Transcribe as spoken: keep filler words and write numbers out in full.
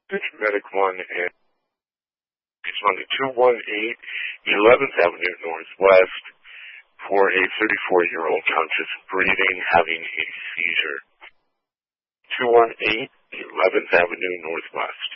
Medic one, and it's on the two one eight eleventh Avenue Northwest for a thirty-four-year-old conscious breathing having a seizure. two one eight eleventh Avenue Northwest.